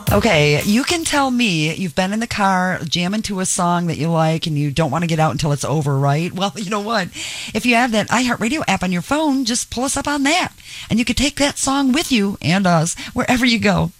Okay, you can tell me you've been in the car jamming to a song that you like and you don't want to get out until it's over, right? Well, you know what? If you have that iHeartRadio app on your phone, just pull us up on that. And you can take that song with you and us wherever you go.